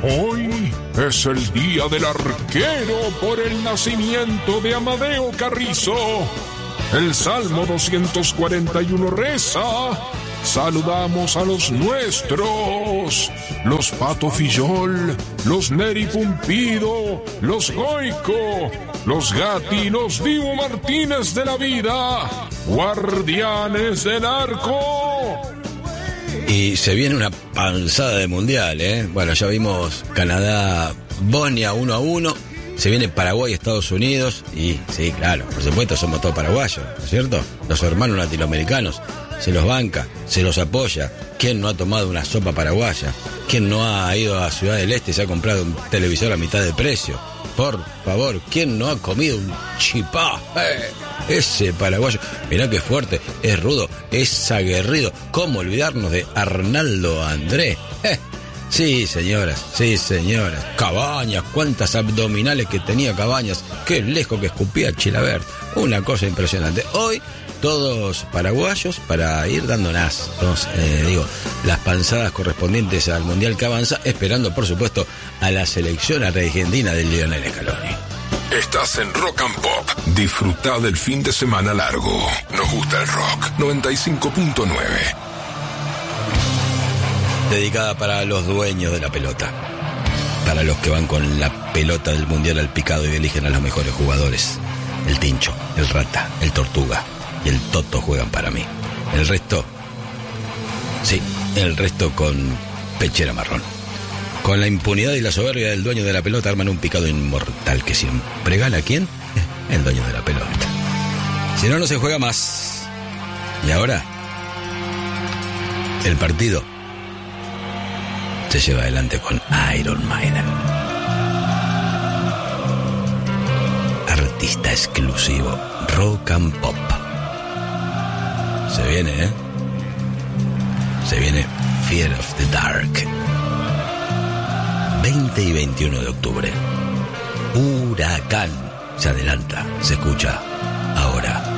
Hoy es el día del arquero por el nacimiento de Amadeo Carrizo. El Salmo 241 reza: saludamos a los nuestros, los Pato Fillol, los Neri Pumpido, los Goico, los Gatti, los Dibu Martínez de la vida, guardianes del arco. Y se viene una panzada de mundial, ¿eh? Bueno, ya vimos Canadá, Bosnia 1-1. Se viene Paraguay, Estados Unidos. Y sí, claro, por supuesto somos todos paraguayos, ¿no es cierto? Los hermanos latinoamericanos. Se los banca, se los apoya. ¿Quién no ha tomado una sopa paraguaya? ¿Quién no ha ido a Ciudad del Este y se ha comprado un televisor a mitad de precio? Por favor, ¿quién no ha comido un chipá? Ese paraguayo, mirá qué fuerte, es rudo, es aguerrido. ¿Cómo olvidarnos de Arnaldo André? Sí, señoras, sí, señoras. Cabañas, cuántas abdominales que tenía Cabañas. Qué lejos que escupía Chilavert. Una cosa impresionante. Hoy todos paraguayos para ir dándonos, las panzadas correspondientes al Mundial que avanza, esperando por supuesto a la selección argentina de Lionel Scaloni. Estás en Rock and Pop. Disfruta del fin de semana largo. Nos gusta el rock. 95.9. Dedicada para los dueños de la pelota, para los que van con la pelota del Mundial al picado y eligen a los mejores jugadores. El Tincho, el Rata, el Tortuga y el Toto juegan para mí. El resto, sí, el resto con pechera marrón. Con la impunidad y la soberbia del dueño de la pelota arman un picado inmortal que siempre gana. ¿Quién? El dueño de la pelota. Si no, no se juega más. Y ahora, el partido se lleva adelante con Iron Maiden. Artista exclusivo, Rock and Pop. Se viene, ¿eh? Se viene Fear of the Dark. 20 y 21 de octubre. Huracán. Se adelanta, se escucha ahora.